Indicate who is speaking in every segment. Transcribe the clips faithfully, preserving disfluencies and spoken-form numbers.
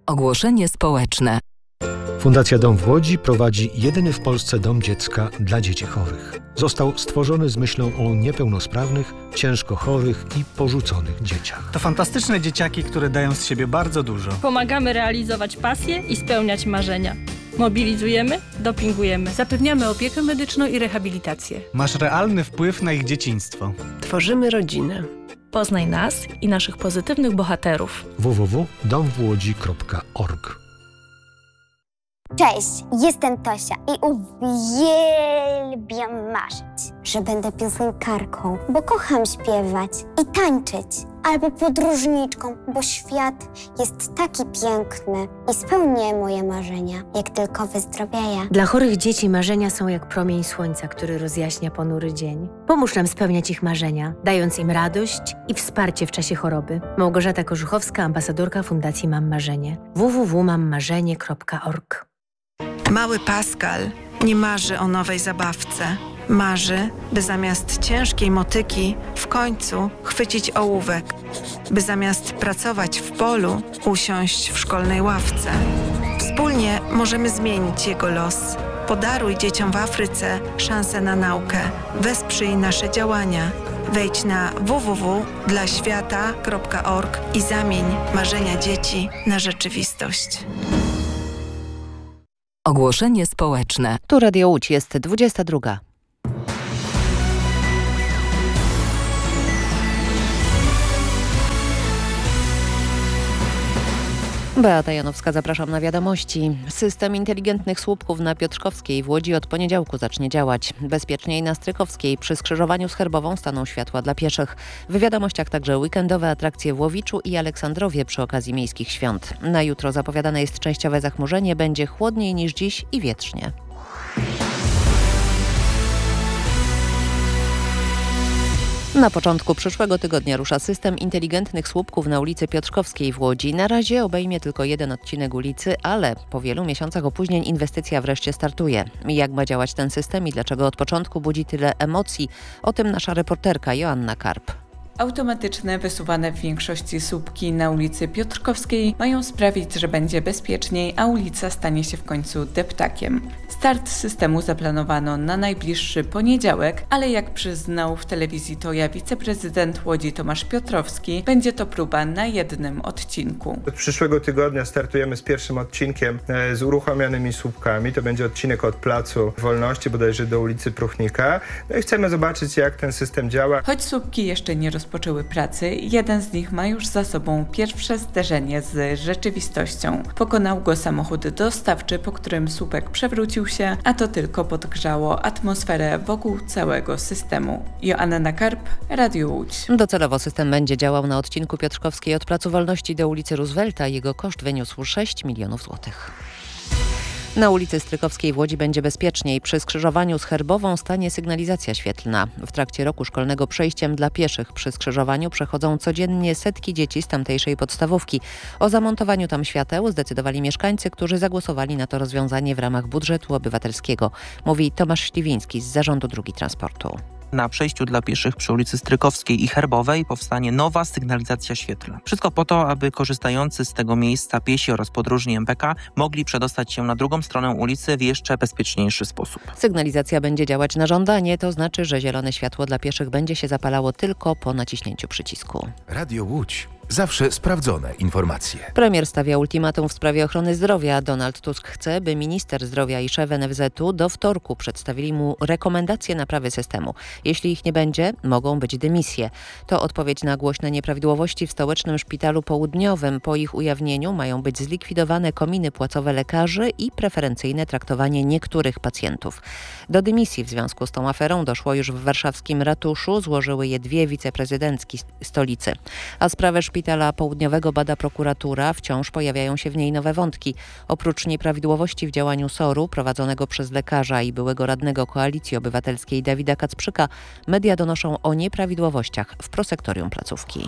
Speaker 1: Ogłoszenie społeczne.
Speaker 2: Fundacja Dom w Łodzi prowadzi jedyny w Polsce dom dziecka dla dzieci chorych. Został stworzony z myślą o niepełnosprawnych, ciężko chorych i porzuconych dzieciach.
Speaker 3: To fantastyczne dzieciaki, które dają z siebie bardzo dużo.
Speaker 4: Pomagamy realizować pasje i spełniać marzenia. Mobilizujemy, dopingujemy.
Speaker 5: Zapewniamy opiekę medyczną i rehabilitację.
Speaker 3: Masz realny wpływ na ich dzieciństwo.
Speaker 5: Tworzymy rodzinę.
Speaker 4: Poznaj nas i naszych pozytywnych bohaterów.
Speaker 2: w w w kropka dom w łodzi kropka org.
Speaker 6: Cześć, jestem Tosia i uwielbiam marzyć, że będę piosenkarką, bo kocham śpiewać i tańczyć, albo podróżniczką, bo świat jest taki piękny i spełnię moje marzenia, jak tylko wyzdrowieję.
Speaker 7: Dla chorych dzieci marzenia są jak promień słońca, który rozjaśnia ponury dzień. Pomóż nam spełniać ich marzenia, dając im radość i wsparcie w czasie choroby. Małgorzata Korzuchowska, ambasadorka Fundacji Mam Marzenie. w w w kropka mam marzenie kropka org.
Speaker 8: Mały Pascal nie marzy o nowej zabawce. Marzy, by zamiast ciężkiej motyki w końcu chwycić ołówek, by zamiast pracować w polu usiąść w szkolnej ławce. Wspólnie możemy zmienić jego los. Podaruj dzieciom w Afryce szansę na naukę. Wesprzyj nasze działania. Wejdź na w w w kropka dla świata kropka org i zamień marzenia dzieci na rzeczywistość.
Speaker 1: Ogłoszenie społeczne.
Speaker 9: Tu Radio Łódź, jest dwudziesta druga. Beata Janowska, zapraszam na wiadomości. System inteligentnych słupków na Piotrkowskiej w Łodzi od poniedziałku zacznie działać. Bezpieczniej na Strykowskiej przy skrzyżowaniu z Herbową staną światła dla pieszych. W wiadomościach także weekendowe atrakcje w Łowiczu i Aleksandrowie przy okazji miejskich świąt. Na jutro zapowiadane jest częściowe zachmurzenie, będzie chłodniej niż dziś i wietrznie. Na początku przyszłego tygodnia rusza system inteligentnych słupków na ulicy Piotrkowskiej w Łodzi. Na razie obejmie tylko jeden odcinek ulicy, ale po wielu miesiącach opóźnień inwestycja wreszcie startuje. Jak ma działać ten system i dlaczego od początku budzi tyle emocji? O tym nasza reporterka Joanna Karp.
Speaker 10: Automatyczne, wysuwane w większości słupki na ulicy Piotrkowskiej mają sprawić, że będzie bezpieczniej, a ulica stanie się w końcu deptakiem. Start systemu zaplanowano na najbliższy poniedziałek, ale jak przyznał w telewizji Toja wiceprezydent Łodzi Tomasz Piotrowski, będzie to próba na jednym odcinku.
Speaker 11: Od przyszłego tygodnia startujemy z pierwszym odcinkiem z uruchomionymi słupkami. To będzie odcinek od Placu Wolności, bodajże do ulicy Pruchnika. No i chcemy zobaczyć, jak ten system działa.
Speaker 10: Choć słupki jeszcze nie rozpoczęły pracy, jeden z nich ma już za sobą pierwsze zderzenie z rzeczywistością. Pokonał go samochód dostawczy, po którym słupek przewrócił się, a to tylko podgrzało atmosferę wokół całego systemu. Joanna Karp, Radio Łódź.
Speaker 9: Docelowo system będzie działał na odcinku Piotrkowskiej od Placu Wolności do ulicy Roosevelta. Jego koszt wyniósł sześć milionów złotych. Na ulicy Strykowskiej w Łodzi będzie bezpieczniej. Przy skrzyżowaniu z Herbową stanie sygnalizacja świetlna. W trakcie roku szkolnego przejściem dla pieszych przy skrzyżowaniu przechodzą codziennie setki dzieci z tamtejszej podstawówki. O zamontowaniu tam świateł zdecydowali mieszkańcy, którzy zagłosowali na to rozwiązanie w ramach budżetu obywatelskiego. Mówi Tomasz Śliwiński z Zarządu Dróg Transportu.
Speaker 12: Na przejściu dla pieszych przy ulicy Strykowskiej i Herbowej powstanie nowa sygnalizacja świetlna. Wszystko po to, aby korzystający z tego miejsca piesi oraz podróżni M P K mogli przedostać się na drugą stronę ulicy w jeszcze bezpieczniejszy sposób.
Speaker 9: Sygnalizacja będzie działać na żądanie, to znaczy, że zielone światło dla pieszych będzie się zapalało tylko po naciśnięciu przycisku.
Speaker 13: Radio Łódź. Zawsze sprawdzone informacje.
Speaker 9: Premier stawia ultimatum w sprawie ochrony zdrowia. Donald Tusk chce, by minister zdrowia i szef N F Z u do wtorku przedstawili mu rekomendacje naprawy systemu. Jeśli ich nie będzie, mogą być dymisje. To odpowiedź na głośne nieprawidłowości w stołecznym szpitalu południowym. Po ich ujawnieniu mają być zlikwidowane kominy płacowe lekarzy i preferencyjne traktowanie niektórych pacjentów. Do dymisji w związku z tą aferą doszło już w warszawskim ratuszu. Złożyły je dwie wiceprezydencki stolicy. A sprawę Szpitala Południowego bada prokuratura. Wciąż pojawiają się w niej nowe wątki. Oprócz nieprawidłowości w działaniu soru prowadzonego przez lekarza i byłego radnego Koalicji Obywatelskiej Dawida Kacprzyka, media donoszą o nieprawidłowościach w prosektorium placówki.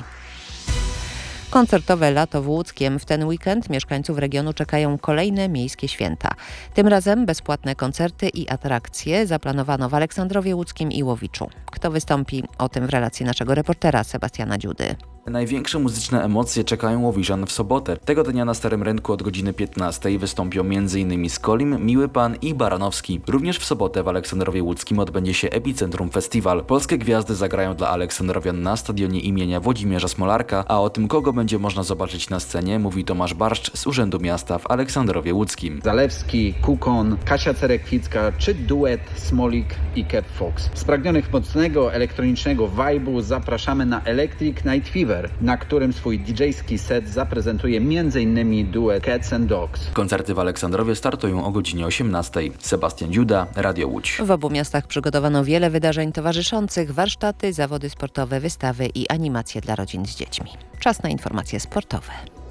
Speaker 9: Koncertowe lato w Łódzkiem. W ten weekend mieszkańców regionu czekają kolejne miejskie święta. Tym razem bezpłatne koncerty i atrakcje zaplanowano w Aleksandrowie Łódzkim i Łowiczu. Kto wystąpi? O tym w relacji naszego reportera Sebastiana Dziudy.
Speaker 14: Największe muzyczne emocje czekają Łowiżan w sobotę. Tego dnia na Starym Rynku od godziny piętnastej wystąpią m in Skolim, Miły Pan i Baranowski. Również w sobotę w Aleksandrowie Łódzkim odbędzie się Epicentrum Festiwal. Polskie gwiazdy zagrają dla Aleksandrowian na stadionie imienia Włodzimierza Smolarka, a o tym, kogo będzie można zobaczyć na scenie, mówi Tomasz Barszcz z Urzędu Miasta w Aleksandrowie Łódzkim.
Speaker 15: Zalewski, Kukon, Kasia Cerekwicka czy duet Smolik i Kev Fox. Spragnionych mocnego elektronicznego vibe'u zapraszamy na Electric Night Fever, na którym swój didżejski set zaprezentuje między innymi duet Cats and Dogs.
Speaker 14: Koncerty w Aleksandrowie startują o godzinie osiemnastej. Sebastian Dziuda, Radio Łódź.
Speaker 9: W obu miastach przygotowano wiele wydarzeń towarzyszących, warsztaty, zawody sportowe, wystawy i animacje dla rodzin z dziećmi. Czas na informacje sportowe.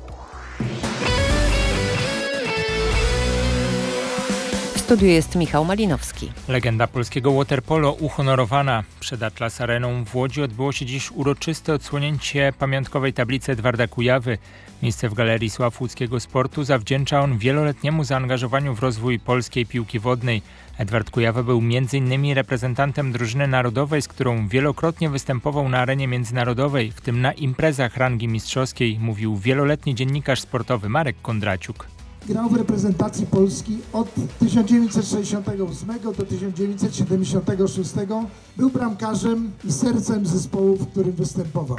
Speaker 9: W studiu jest Michał Malinowski.
Speaker 16: Legenda polskiego waterpolo uhonorowana. Przed Atlas Areną w Łodzi odbyło się dziś uroczyste odsłonięcie pamiątkowej tablicy Edwarda Kujawy. Miejsce w Galerii Sław Łódzkiego Sportu zawdzięcza on wieloletniemu zaangażowaniu w rozwój polskiej piłki wodnej. Edward Kujawa był między innymi reprezentantem drużyny narodowej, z którą wielokrotnie występował na arenie międzynarodowej, w tym na imprezach rangi mistrzowskiej, mówił wieloletni dziennikarz sportowy Marek Kondraciuk.
Speaker 17: Grał w reprezentacji Polski od tysiąc dziewięćset sześćdziesiątego ósmego do tysiąc dziewięćset siedemdziesiątego szóstego. Był bramkarzem i sercem zespołu, w którym występował.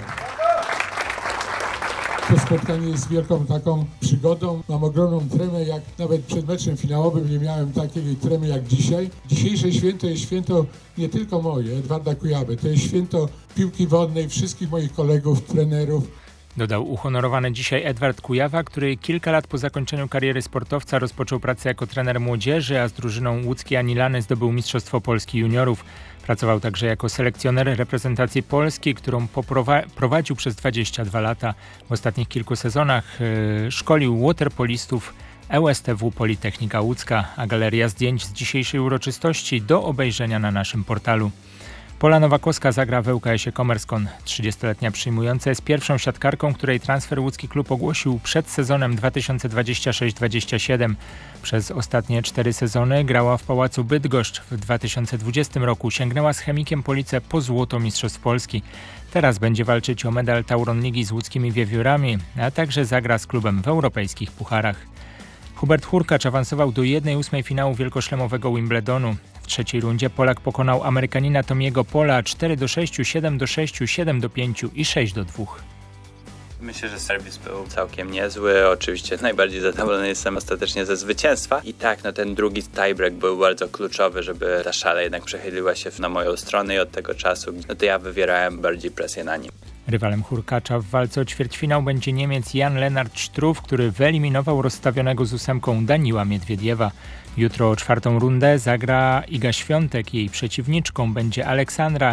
Speaker 17: To spotkanie jest wielką taką przygodą. Mam ogromną tremę, jak nawet przed meczem finałowym nie miałem takiej tremy jak dzisiaj. Dzisiejsze święto jest święto nie tylko moje, Edwarda Kujawy. To jest święto piłki wodnej, wszystkich moich kolegów, trenerów.
Speaker 16: Dodał uhonorowany dzisiaj Edward Kujawa, który kilka lat po zakończeniu kariery sportowca rozpoczął pracę jako trener młodzieży, a z drużyną łódzkiej Anilany zdobył Mistrzostwo Polski Juniorów. Pracował także jako selekcjoner reprezentacji Polski, którą prowadził przez dwadzieścia dwa lata. W ostatnich kilku sezonach yy, szkolił waterpolistów E U S T W Politechnika Łódzka, a galeria zdjęć z dzisiejszej uroczystości do obejrzenia na naszym portalu. Pola Nowakowska zagra w ŁKS-ie Komerskon. trzydziestoletnia przyjmująca jest pierwszą siatkarką, której transfer łódzki klub ogłosił przed sezonem dwa tysiące dwudziestym szóstym dwudziestym siódmym. Przez ostatnie cztery sezony grała w Pałacu Bydgoszcz. W dwa tysiące dwudziestym roku sięgnęła z Chemikiem Police po złoto Mistrzostw Polski. Teraz będzie walczyć o medal Tauron Ligi z łódzkimi wiewiórami, a także zagra z klubem w europejskich pucharach. Hubert Hurkacz awansował do jednej ósmej finału wielkoszlemowego Wimbledonu. W trzeciej rundzie Polak pokonał Amerykanina Tomiego Pola cztery do sześciu, siedem do sześciu, siedem do pięciu i sześć do dwóch.
Speaker 18: Myślę, że serwis był całkiem niezły. Oczywiście najbardziej zadowolony jestem ostatecznie ze zwycięstwa. I tak, no ten drugi tiebreak był bardzo kluczowy, żeby ta szala jednak przechyliła się na moją stronę i od tego czasu no to ja wywierałem bardziej presję na nim.
Speaker 16: Rywalem Hurkacza w walce o ćwierćfinał będzie Niemiec Jan-Lennart Struff, który wyeliminował rozstawionego z ósemką Daniła Miedwiediewa. Jutro o czwartą rundę zagra Iga Świątek. Jej przeciwniczką będzie Aleksandra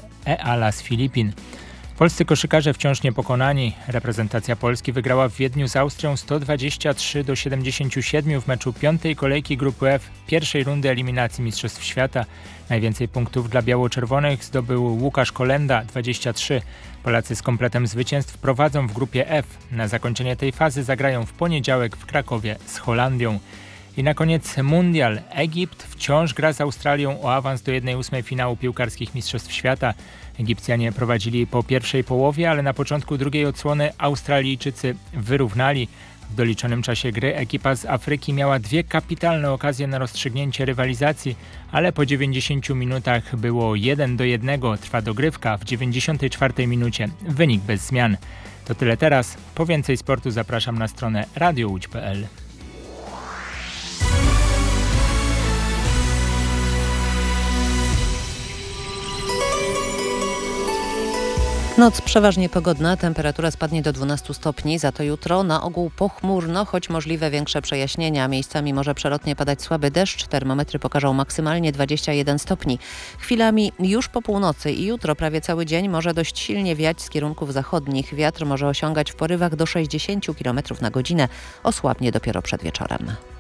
Speaker 16: Eala z Filipin. Polscy koszykarze wciąż niepokonani. Reprezentacja Polski wygrała w Wiedniu z Austrią sto dwadzieścia trzy do siedemdziesięciu siedmiu w meczu piątej kolejki grupy F pierwszej rundy eliminacji Mistrzostw Świata. Najwięcej punktów dla biało-czerwonych zdobył Łukasz Kolenda, dwadzieścia trzy. Polacy z kompletem zwycięstw prowadzą w grupie F. Na zakończenie tej fazy zagrają w poniedziałek w Krakowie z Holandią. I na koniec mundial. Egipt wciąż gra z Australią o awans do jednej ósmej finału piłkarskich Mistrzostw Świata. Egipcjanie prowadzili po pierwszej połowie, ale na początku drugiej odsłony Australijczycy wyrównali. W doliczonym czasie gry ekipa z Afryki miała dwie kapitalne okazje na rozstrzygnięcie rywalizacji, ale po dziewięćdziesięciu minutach było jeden do jednego. Trwa dogrywka w dziewięćdziesiątej czwartej minucie. Wynik bez zmian. To tyle teraz. Po więcej sportu zapraszam na stronę radio łódź kropka p l.
Speaker 9: Noc przeważnie pogodna, temperatura spadnie do dwunastu stopni, za to jutro na ogół pochmurno, choć możliwe większe przejaśnienia. Miejscami może przelotnie padać słaby deszcz, termometry pokażą maksymalnie dwadzieścia jeden stopni. Chwilami już po północy i jutro prawie cały dzień może dość silnie wiać z kierunków zachodnich. Wiatr może osiągać w porywach do sześćdziesięciu kilometrów na godzinę, osłabnie dopiero przed wieczorem.